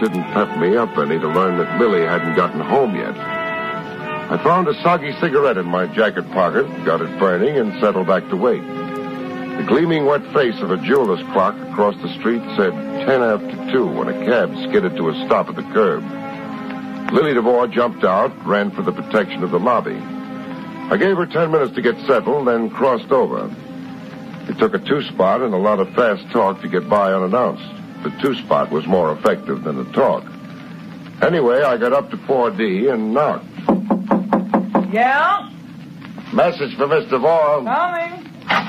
didn't pep me up any to learn that Lily hadn't gotten home yet. I found a soggy cigarette in my jacket pocket, got it burning, and settled back to wait. The gleaming wet face of a jeweler's clock across the street said 10 after 2 when a cab skidded to a stop at the curb. Lily DeVore jumped out, ran for the protection of the lobby. I gave her 10 minutes to get settled, then crossed over. It took a two-spot and a lot of fast talk to get by unannounced. The two-spot was more effective than the talk. Anyway, I got up to 4D and knocked. Yeah? Message for Miss DeVore. Coming.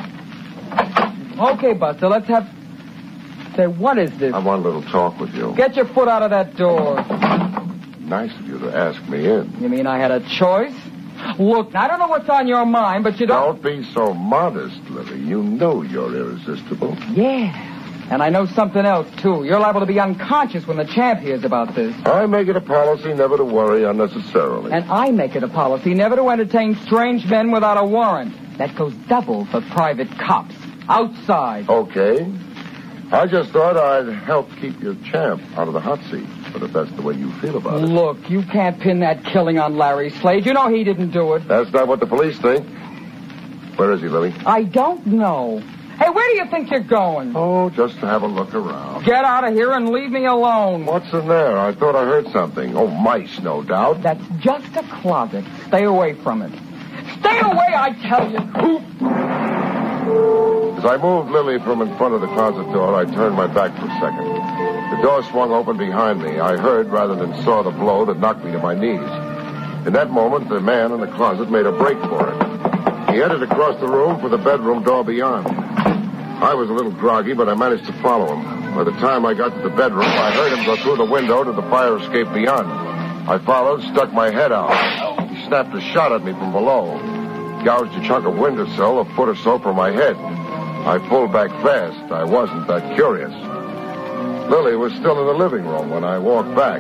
Okay, Buster, let's have... Say, what is this? I want a little talk with you. Get your foot out of that door. Nice of you to ask me in. You mean I had a choice? Look, I don't know what's on your mind, but you don't... Don't be so modest, Lily. You know you're irresistible. Yeah. And I know something else, too. You're liable to be unconscious when the champ hears about this. I make it a policy never to worry unnecessarily. And I make it a policy never to entertain strange men without a warrant. That goes double for private cops. Outside. Okay. I just thought I'd help keep your champ out of the hot seat. But if that's the way you feel about it... Look, you can't pin that killing on Larry Slade. You know he didn't do it. That's not what the police think. Where is he, Lily? I don't know. Hey, where do you think you're going? Oh, just to have a look around. Get out of here and leave me alone. What's in there? I thought I heard something. Oh, mice, no doubt. That's just a closet. Stay away from it. Stay away, I tell you. As I moved Lily from in front of the closet door, I turned my back for a second. The door swung open behind me. I heard rather than saw the blow that knocked me to my knees. In that moment, the man in the closet made a break for it. He headed across the room for the bedroom door beyond. I was a little groggy, but I managed to follow him. By the time I got to the bedroom, I heard him go through the window to the fire escape beyond. I followed, stuck my head out. He snapped a shot at me from below. Gouged a chunk of windowsill a foot or so from my head. I pulled back fast. I wasn't that curious. Lily was still in the living room when I walked back.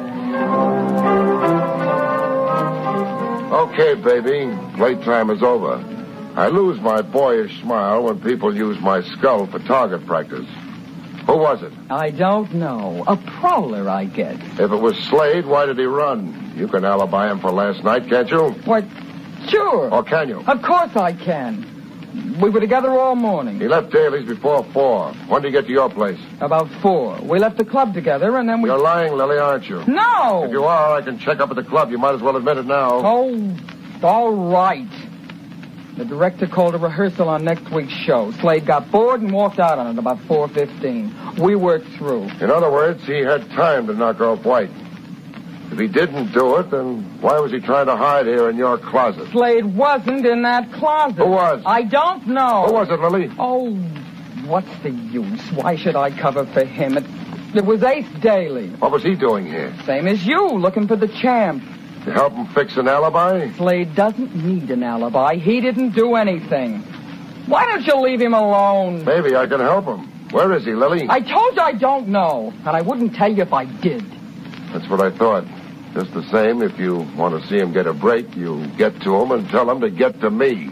Okay, baby. Playtime is over. I lose my boyish smile when people use my skull for target practice. Who was it? I don't know. A prowler, I guess. If it was Slade, why did he run? You can alibi him for last night, can't you? What? Sure. Or can you? Of course I can. We were together all morning. He left Daly's before 4. When did he get to your place? About 4. We left the club together, and then we... You're lying, Lily, aren't you? No! If you are, I can check up at the club. You might as well admit it now. Oh, all right. The director called a rehearsal on next week's show. Slade got bored and walked out on it about 4:15. We worked through. In other words, he had time to knock off White. If he didn't do it, then why was he trying to hide here in your closet? Slade wasn't in that closet. Who was? I don't know. Who was it, Lily? Oh, what's the use? Why should I cover for him? It was Ace Daly. What was he doing here? Same as you, looking for the champ. To help him fix an alibi? Slade doesn't need an alibi. He didn't do anything. Why don't you leave him alone? Maybe I can help him. Where is he, Lily? I told you I don't know, and I wouldn't tell you if I did. That's what I thought. Just the same, if you want to see him get a break, you get to him and tell him to get to me.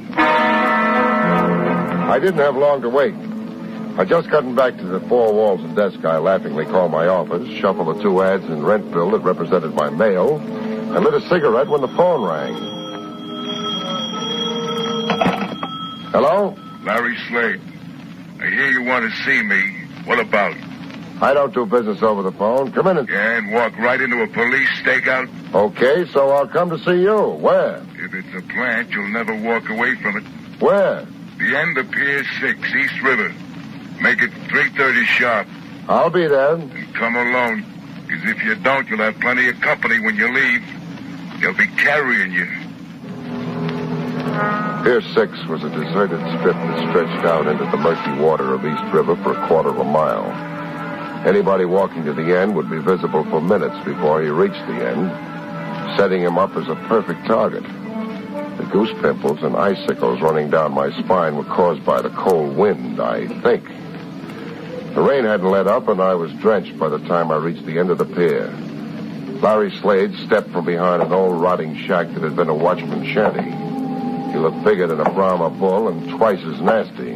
I didn't have long to wait. I just gotten back to the four walls of desk I laughingly call my office, shuffled the 2 ads in rent bill that represented my mail, and lit a cigarette when the phone rang. Hello? Larry Slade. I hear you want to see me. What about? I don't do business over the phone. Come in and... Yeah, and walk right into a police stakeout? Okay, so I'll come to see you. Where? If it's a plant, you'll never walk away from it. Where? The end of Pier 6, East River. Make it 3:30 sharp. I'll be there. And come alone. Because if you don't, you'll have plenty of company when you leave. They'll be carrying you. Pier 6 was a deserted strip that stretched out into the murky water of East River for a quarter of a mile. Anybody walking to the end would be visible for minutes before he reached the end, setting him up as a perfect target. The goose pimples and icicles running down my spine were caused by the cold wind, I think. The rain hadn't let up, and I was drenched by the time I reached the end of the pier. Larry Slade stepped from behind an old rotting shack that had been a watchman's shanty. He looked bigger than a Brahma bull and twice as nasty.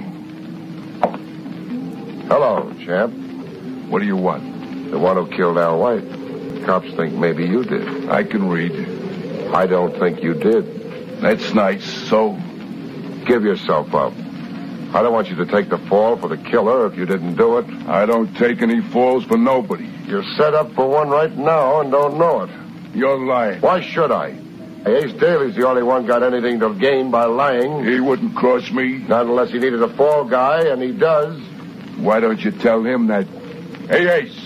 Hello, champ. What do you want? The one who killed Al White. cops think maybe you did. I can read. I don't think you did. That's nice. So? Give yourself up. I don't want you to take the fall for the killer if you didn't do it. I don't take any falls for nobody. You're set up for one right now and don't know it. You're lying. Why should I? Ace Daly's the only one got anything to gain by lying. He wouldn't cross me. Not unless he needed a fall guy, and he does. Why don't you tell him that? Hey, Ace.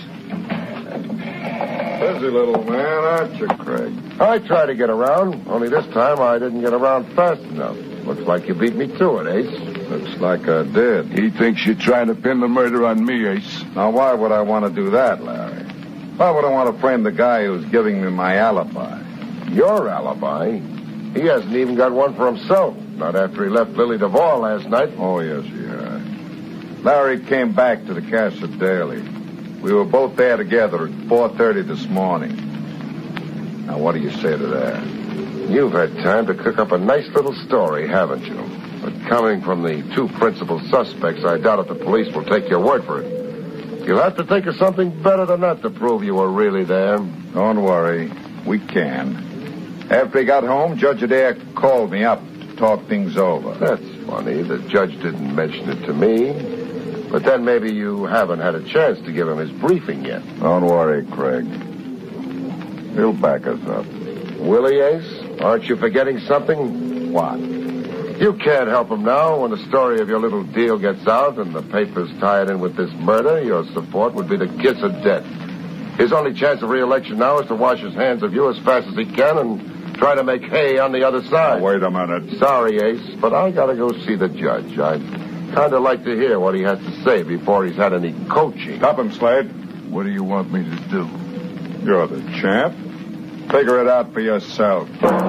Busy little man, aren't you, Craig? I tried to get around, only this time I didn't get around fast enough. Looks like you beat me to it, Ace. Looks like I did. He thinks you're trying to pin the murder on me, Ace. Now, why would I want to do that, Larry? Why would I want to frame the guy who's giving me my alibi? Your alibi? He hasn't even got one for himself. Not after he left Lily Duvall last night. Oh, yes, he has. Larry came back to the Casa Daly. We were both there together at 4:30 this morning. Now, what do you say to that? You've had time to cook up a nice little story, haven't you? But coming from the two principal suspects, I doubt if the police will take your word for it. You'll have to think of something better than that to prove you were really there. Don't worry. We can. After he got home, Judge Adair called me up to talk things over. That's funny. The judge didn't mention it to me. But then maybe you haven't had a chance to give him his briefing yet. Don't worry, Craig. He'll back us up. Will he, Ace? Aren't you forgetting something? What? You can't help him now. When the story of your little deal gets out and the papers tie it in with this murder, your support would be the kiss of death. His only chance of re-election now is to wash his hands of you as fast as he can and try to make hay on the other side. Now, wait a minute. Sorry, Ace, but I gotta go see the judge. I'd kind of like to hear what he has to say before he's had any coaching. Stop him, Slade. What do you want me to do? You're the champ. Figure it out for yourself.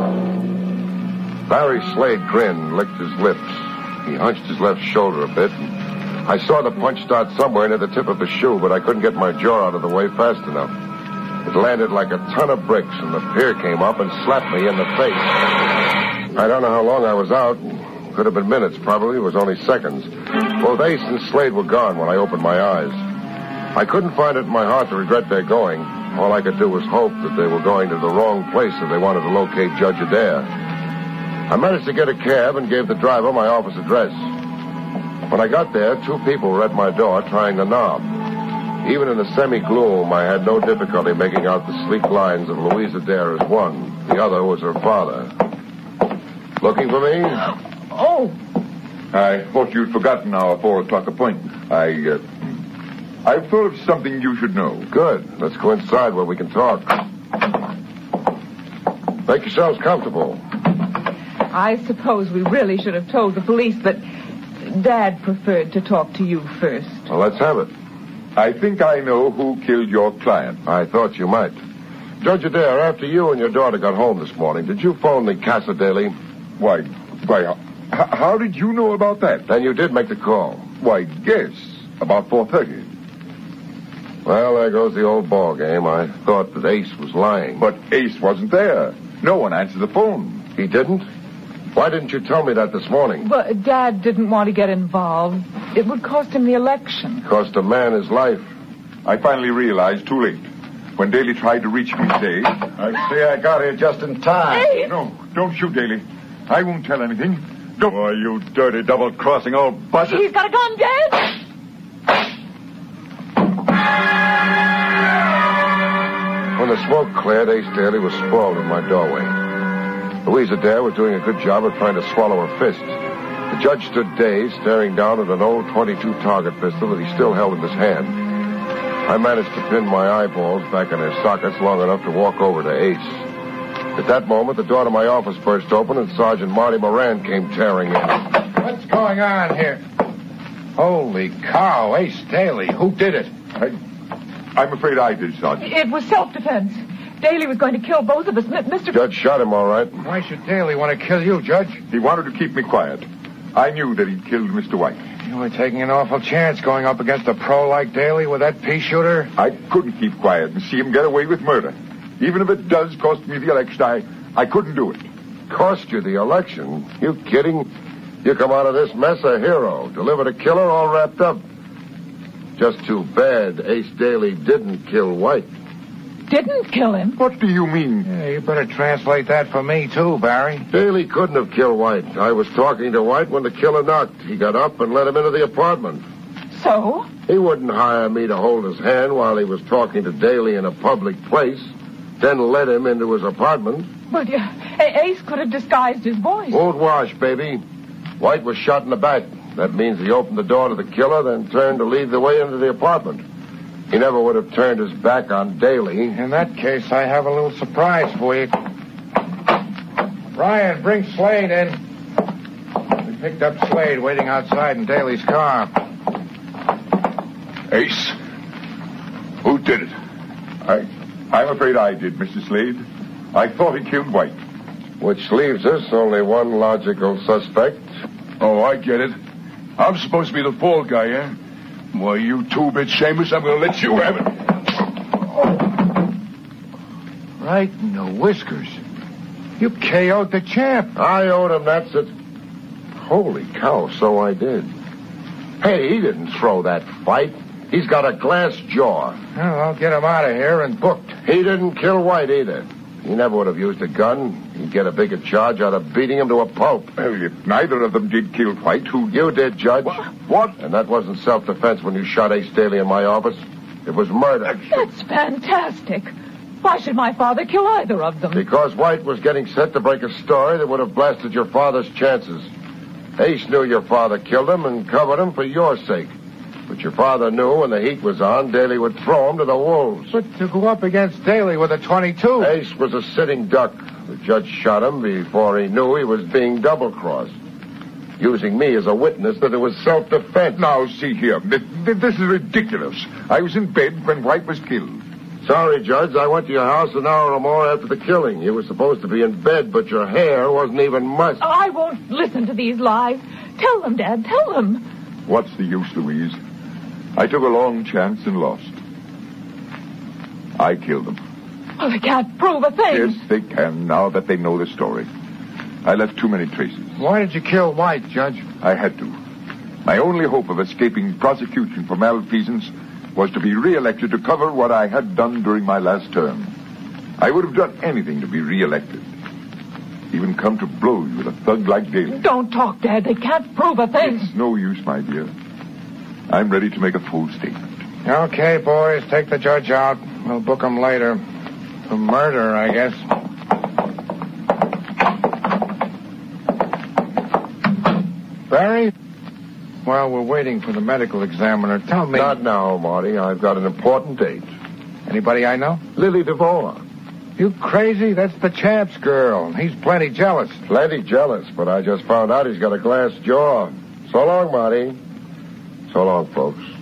Larry Slade grinned, licked his lips. He hunched his left shoulder a bit. I saw the punch start somewhere near the tip of his shoe, but I couldn't get my jaw out of the way fast enough. It landed like a ton of bricks, and the pier came up and slapped me in the face. I don't know how long I was out. Could have been minutes, probably. It was only seconds. Both Ace and Slade were gone when I opened my eyes. I couldn't find it in my heart to regret their going. All I could do was hope that they were going to the wrong place if they wanted to locate Judge Adair. I managed to get a cab and gave the driver my office address. When I got there, two people were at my door trying the knob. Even in the semi-gloom, I had no difficulty making out the sleek lines of Louise Adair as one. The other was her father. Looking for me? Oh. I thought you'd forgotten our 4 o'clock appointment. I've thought of something you should know. Good. Let's go inside where we can talk. Make yourselves comfortable. I suppose we really should have told the police, but Dad preferred to talk to you first. Well, let's have it. I think I know who killed your client. I thought you might. Judge Adair, after you and your daughter got home this morning, did you phone the Casa Daly? Why, how did you know about that? Then you did make the call. Why, yes, about 4:30. Well, there goes the old ball game. I thought that Ace was lying. But Ace wasn't there. No one answered the phone. He didn't? Why didn't you tell me that this morning? Well, Dad didn't want to get involved. It would cost him the election. Cost a man his life. I finally realized too late. When Daly tried to reach me today... I see I got here just in time. Hey! No, don't shoot, Daly. I won't tell anything. Don't... Oh, you dirty double-crossing old buzzard. He's got a gun, Dad! When the smoke cleared, Ace Daly was sprawled in my doorway. Louise Adair was doing a good job of trying to swallow her fist. The judge stood dazed, staring down at an old .22 target pistol that he still held in his hand. I managed to pin my eyeballs back in their sockets long enough to walk over to Ace. At that moment, the door to my office burst open and Sergeant Marty Moran came tearing in. What's going on here? Holy cow, Ace Daly. Who did it? I'm afraid I did, Sergeant. It was self-defense. Daly was going to kill both of us. Mr. Judge shot him, all right. Why should Daly want to kill you, Judge? He wanted to keep me quiet. I knew that he'd killed Mr. White. You were taking an awful chance going up against a pro like Daly with that pea shooter. I couldn't keep quiet and see him get away with murder. Even if it does cost me the election, I couldn't do it. Cost you the election? You kidding? You come out of this mess a hero. Delivered a killer all wrapped up. Just too bad Ace Daly didn't kill White. didn't kill him. What do you mean? Yeah, you better translate that for me, too, Barry. Daly couldn't have killed White. I was talking to White when the killer knocked. He got up and let him into the apartment. So? He wouldn't hire me to hold his hand while he was talking to Daly in a public place, then let him into his apartment. But Ace could have disguised his voice. Won't wash, baby. White was shot in the back. That means he opened the door to the killer, then turned to lead the way into the apartment. He never would have turned his back on Daly. In that case, I have a little surprise for you. Brian, bring Slade in. We picked up Slade waiting outside in Daly's car. Ace, who did it? I'm afraid I did, Mr. Slade. I thought he killed White. Which leaves us only one logical suspect. Oh, I get it. I'm supposed to be the fall guy, eh? Well, you two-bit shameless, I'm going to let you have it. Right in the whiskers. You KO'd the champ. I owed him that. Holy cow, so I did. Hey, he didn't throw that fight. He's got a glass jaw. Well, I'll get him out of here and booked. He didn't kill White either. He never would have used a gun. He'd get a bigger charge out of beating him to a pulp. Well, if neither of them did kill White, who... You did, Judge. What? And that wasn't self-defense when you shot Ace Daly in my office. It was murder. That's fantastic. Why should my father kill either of them? Because White was getting set to break a story that would have blasted your father's chances. Ace knew your father killed him and covered him for your sake. But your father knew when the heat was on, Daly would throw him to the wolves. But to go up against Daly with a .22... Ace was a sitting duck. The judge shot him before he knew he was being double-crossed, using me as a witness that it was self-defense. Now, see here. This is ridiculous. I was in bed when White was killed. Sorry, Judge. I went to your house an hour or more after the killing. You were supposed to be in bed, but your hair wasn't even mussed. I won't listen to these lies. Tell them, Dad. Tell them. What's the use, Louise? I took a long chance and lost. I killed them. Well, they can't prove a thing. Yes, they can, now that they know the story. I left too many traces. Why did you kill White, Judge? I had to. My only hope of escaping prosecution for malfeasance was to be re-elected to cover what I had done during my last term. I would have done anything to be re-elected. Even come to blows with a thug like Daly. Don't talk, Dad. They can't prove a thing. It's no use, my dear. I'm ready to make a full statement. Okay, boys, take the judge out. We'll book him later. For murder, I guess. Barry? While we're waiting for the medical examiner, tell me... Not now, Marty. I've got an important date. Anybody I know? Lily DeVore. You crazy? That's the champ's girl. He's plenty jealous. Plenty jealous, but I just found out he's got a glass jaw. So long, Marty. So long, folks.